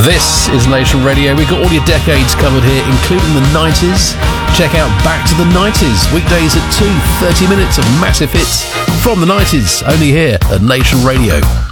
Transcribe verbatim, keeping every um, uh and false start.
This is Nation Radio. We've got all your decades covered here, including the nineties. Check out Back to the nineties, weekdays at two, thirty minutes of massive hits from the nineties, only here at Nation Radio.